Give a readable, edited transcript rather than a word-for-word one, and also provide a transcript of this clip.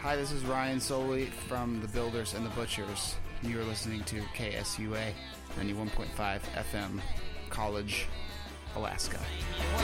Hi, this is Ryan Soley from The Builders and the Butchers. You are listening to KSUA 91.5 FM, College, Alaska.